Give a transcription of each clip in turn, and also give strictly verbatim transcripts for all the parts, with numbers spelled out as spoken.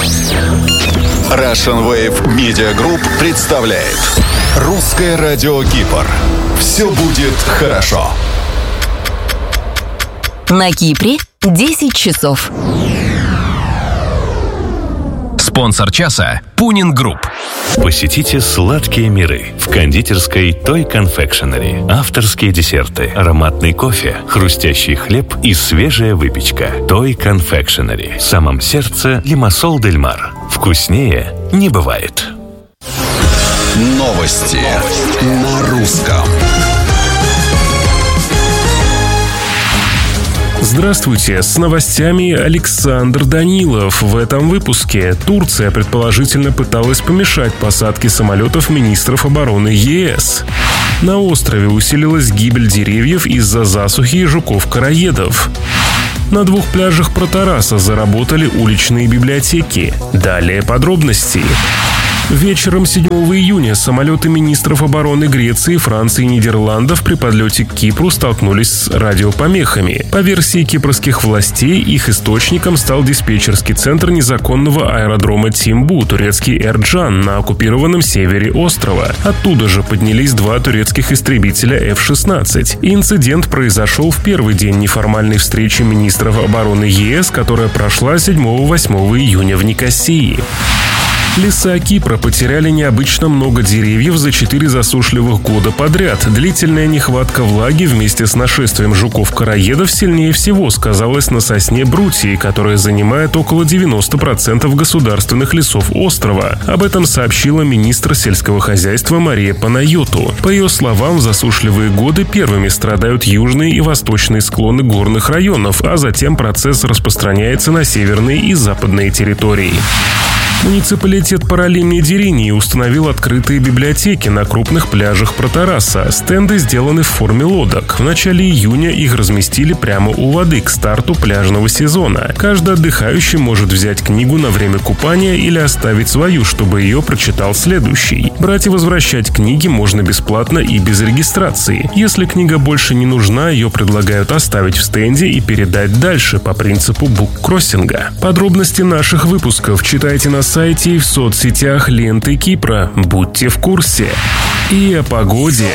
Russian Wave Media Group представляет Русское радио Кипр. Все будет хорошо. На Кипре десять часов. Спонсор часа – Пунин Групп. Посетите сладкие миры в кондитерской Toy Confectionery. Авторские десерты, ароматный кофе, хрустящий хлеб и свежая выпечка. Toy Confectionery. В самом сердце Лимассол дель Мар. Вкуснее не бывает. Новости на русском. Здравствуйте, с новостями Александр Данилов. В этом выпуске Турция предположительно пыталась помешать посадке самолетов министров обороны ЕС. На острове усилилась гибель деревьев из-за засухи и жуков-короедов. На двух пляжах Протараса заработали уличные библиотеки. Далее подробности. Вечером седьмого июня самолеты министров обороны Греции, Франции и Нидерландов при подлете к Кипру столкнулись с радиопомехами. По версии кипрских властей, их источником стал диспетчерский центр незаконного аэродрома Тимбу, турецкий Эрджан, на оккупированном севере острова. Оттуда же поднялись два турецких истребителя эф шестнадцать. Инцидент произошел в первый день неформальной встречи министров обороны ЕС, которая прошла седьмого-восьмого июня в Никосии. Леса Кипра потеряли необычно много деревьев за четыре засушливых года подряд. Длительная нехватка влаги вместе с нашествием жуков-короедов сильнее всего сказалась на сосне брутии, которая занимает около девяносто процентов государственных лесов острова. Об этом сообщила министр сельского хозяйства Мария Панайоту. По ее словам, в засушливые годы первыми страдают южные и восточные склоны горных районов, а затем процесс распространяется на северные и западные территории. Муниципалитет Паралимни-Деринии установил открытые библиотеки на крупных пляжах Протараса. Стенды сделаны в форме лодок. В начале июня их разместили прямо у воды к старту пляжного сезона. Каждый отдыхающий может взять книгу на время купания или оставить свою, чтобы ее прочитал следующий. Брать и возвращать книги можно бесплатно и без регистрации. Если книга больше не нужна, ее предлагают оставить в стенде и передать дальше по принципу буккроссинга. Подробности наших выпусков читайте на сайте и в соцсетях ленты Кипра. Будьте в курсе. И о погоде.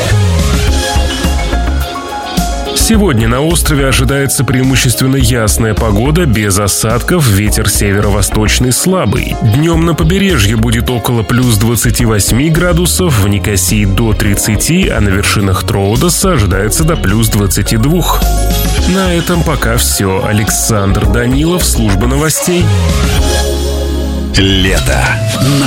Сегодня на острове ожидается преимущественно ясная погода, без осадков, ветер северо-восточный слабый. Днем на побережье будет около плюс двадцати восьми градусов, в Никосии до тридцати, а на вершинах Троудоса ожидается до плюс двадцати двух. На этом пока все. Александр Данилов, служба новостей. Лето.